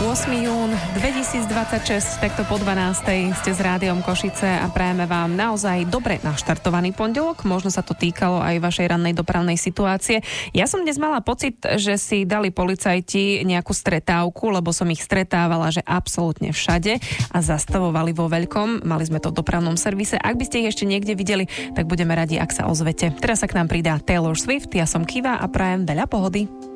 jún 2026, takto po 12. ste s Rádiom Košice a prajeme vám naozaj dobre naštartovaný pondelok. Možno sa to týkalo aj vašej rannej dopravnej situácie. Ja som dnes mala pocit, že si dali policajti nejakú stretávku, lebo som ich stretávala, že absolútne všade a zastavovali vo veľkom. Mali sme to v dopravnom servise. Ak by ste ich ešte niekde videli, tak budeme radi, ak sa ozvete. Teraz sa k nám pridá Taylor Swift, ja som Kiva a prajem veľa pohody.